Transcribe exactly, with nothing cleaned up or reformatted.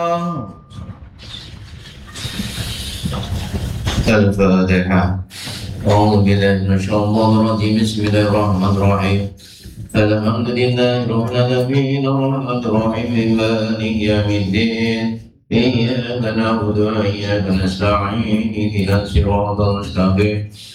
الفاتحة. أعوذ بالله من الشيطان الرجيم. بسم الله الرحمن الرحيم. الحمد لله رب العالمين الرحمن الرحيم مالك يوم الدين. إياك نعبد وإياك نستعين اهدنا الصراط المستقيم